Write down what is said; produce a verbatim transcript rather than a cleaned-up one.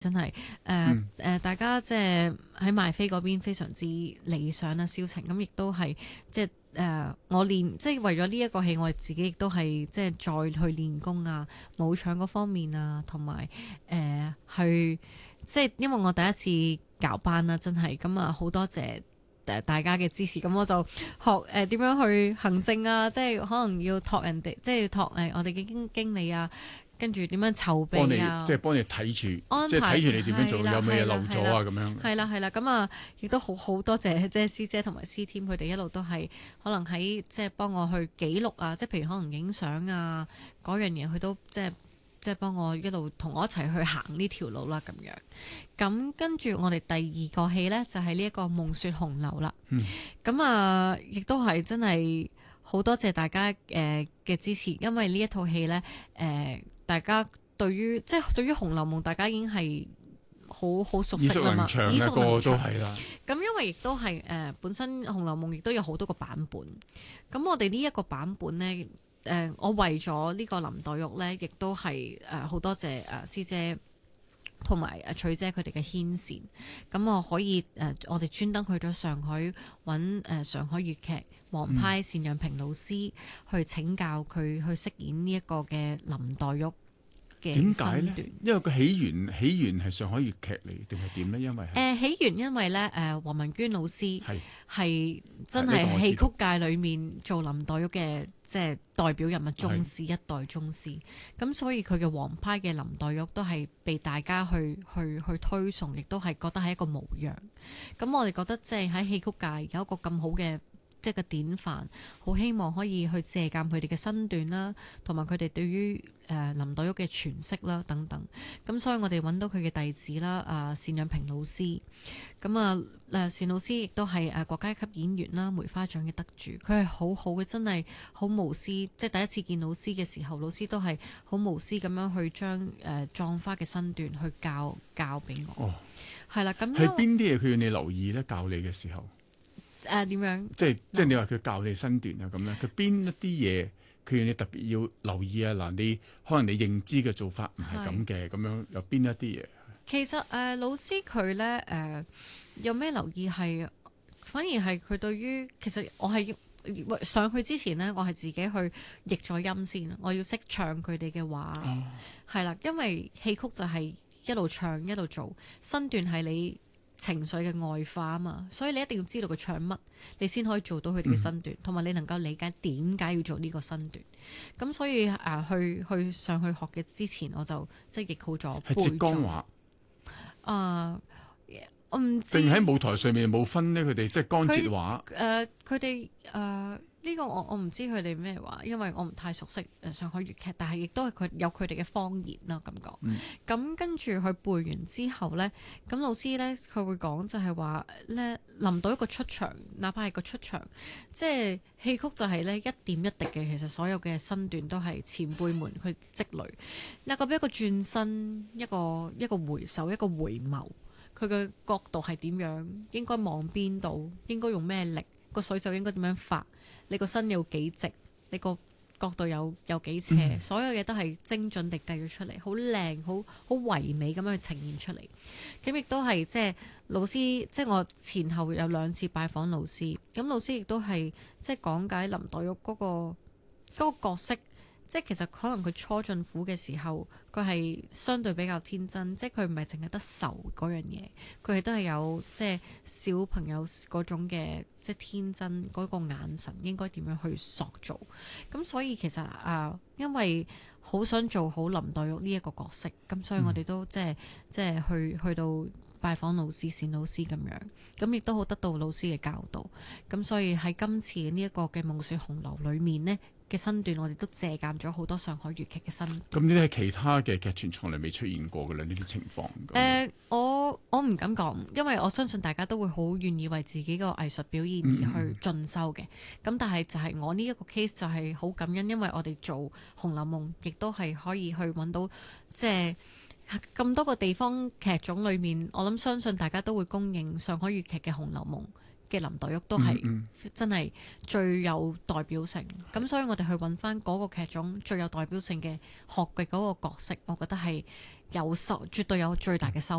真係誒誒，大家即係喺賣飛嗰邊非常之理想啦，銷情咁亦都係即係誒我練即係為咗呢一個戲，我自己亦都係即係再去練功啊，舞場嗰方面啊，同埋誒去即係因為我第一次搞班啦，真係咁啊好多謝誒大家嘅支持，咁我就學誒點樣去行政啊，即係可能要託人哋，即係要託誒我哋嘅經經理啊。跟住點樣籌備啊？ 即係幫你睇住， 安排即係睇住你點樣做， 係啦有咩嘢係啦漏咗啊咁樣。 係啦係啦，咁啊，亦都好好多謝即係師姐同埋師 team，佢哋一路都係可能喺即係幫我去記錄啊，即係譬如可能影相啊嗰樣嘢，佢都即係即係幫我一路同我一齊去行呢條路啦咁樣。咁跟住我哋第二個戲呢，就係呢一個夢雪紅樓啦。咁、嗯、啊，亦都係真係好多謝大家誒嘅、呃、支持，因為呢一套戲呢。誒、呃。大家對於即係對於《紅樓夢》，大家已經係好好熟悉啦嘛， 耳熟能詳嘅個都係啦。 咁因為亦都係誒、呃、本身《紅樓夢》亦都有好多個版本。咁我哋呢一個版本呢，誒、呃、我為咗呢個林黛玉呢，亦都係誒好多謝誒、呃、師姐同埋誒翠姐佢哋嘅牽線。咁我可以誒、呃、我哋專登去咗上海揾誒、呃、上海粵劇王派單陽平老師去請教佢去飾演呢一個嘅林黛玉。 點解呢？因為個起源起源係上海粵劇嚟定係點呢？因為誒、 呃、起源因為咧誒黃文娟老師係係真係戲曲界裏面做林黛玉嘅即係代表人物宗師，一代宗師，咁所以佢嘅王派嘅林黛玉都係被大家去去去推崇，亦都係覺得係一個模樣。咁我哋覺得即係喺戲曲界有一個咁好嘅。即係個典範，好希望可以去借鑑佢哋嘅身段啦，同埋佢哋對於誒、呃、林黛玉嘅詮釋啦等等。咁所以我哋揾到佢嘅弟子啦，啊單陽平老師。咁啊誒單老師亦都係誒國家級演員啦，梅花獎嘅得主。佢係好好嘅，真係好無私。即係第一次見老師嘅時候，老師都係好無私咁樣去將誒、呃、葬花嘅身段去教教俾我。哦，係啦，咁係邊啲嘢佢要你留意咧？教你嘅時候。 誒點、呃、樣？ 即係即係你話佢教你身段啊咁樣，佢邊一啲嘢佢要你特別要留意啊？嗱，你可能你認知嘅做法唔係咁嘅，咁樣有邊一啲嘢？其實誒、呃、老師佢咧誒有咩留意係，反而係佢對於其實我係上去之前咧，我係自己去譯咗音先，我要識唱佢哋嘅話，係啦、哦，因為戲曲就係一路唱一路做，身段係你情緒嘅外化啊嘛，所以你一定要知道佢唱乜，你先可以做到佢哋嘅身段，同埋、嗯、你能夠理解點解要做呢個身段。咁所以誒、呃，去去上去學嘅之前，我就即係譯好咗。係浙江話啊、呃，我唔知。定喺舞台上面冇分呢？佢哋即係江浙話。 誒，佢哋誒。呢個我我唔知佢哋咩話，因為我唔太熟悉上海粵劇，但係亦都係佢有佢哋嘅方言啦咁講。咁、嗯、跟住佢背完之後呢，咁老師呢，佢會講就係話呢，臨到一個出場，哪怕係個出場，即係戲曲就係呢一點一滴嘅，其實所有嘅身段都係前輩們去積累。嗱，個俾一個轉身，一個一個回首，一個回眸，佢嘅角度係點樣？應該望邊度？應該用咩力？個水就應該點樣發？你個身有幾直，你個角度有有幾斜，嗯、所有嘢都係精準地計咗出嚟，好靚，好好唯美咁樣去呈現出嚟。咁亦都係即係老師，即係我前後有兩次拜訪老師，咁老師亦都係即係講解林黛玉嗰個嗰個角色。即係其實可能佢初進府嘅時候，佢係相對比較天真，即係佢唔係淨係得愁嗰樣嘢，佢亦都係有即係小朋友嗰種嘅即係天真嗰個眼神，應該點樣去塑造。咁所以其實啊、呃，因為好想做好林黛玉呢一個角色，咁所以我哋都即係即係去去到拜訪老師、單老師咁樣，咁亦都好得到老師嘅教導。咁所以喺今次呢一個嘅夢雪紅樓裏面呢嘅身段，我哋都借鑑咗好多上海粵劇嘅身段。咁呢啲係其他嘅劇團從來未出現過嘅啦，呢啲情況。誒、呃，我我唔敢講，因為我相信大家都會好願意為自己個藝術表現而去進修嘅。咁、嗯、但係就係我呢一個 case 就係好感恩，因為我哋做《紅樓夢》，亦都係可以去揾到即係咁多個地方劇種裏面，我諗相信大家都會公認上海粵劇嘅《紅樓夢》嘅林黛玉都係真係最有代表性，咁、嗯嗯、所以我哋去揾翻嗰個劇種最有代表性嘅學嘅嗰個角色，我覺得係有收，絕對有最大嘅收